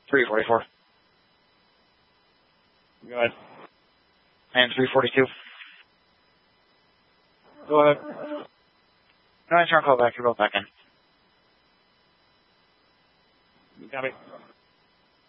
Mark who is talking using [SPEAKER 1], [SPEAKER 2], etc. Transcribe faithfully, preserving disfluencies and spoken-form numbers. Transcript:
[SPEAKER 1] three forty-four.
[SPEAKER 2] Go ahead.
[SPEAKER 1] And three forty-two.
[SPEAKER 2] Go ahead.
[SPEAKER 1] No, I turn call back. You're both back in.
[SPEAKER 2] Copy.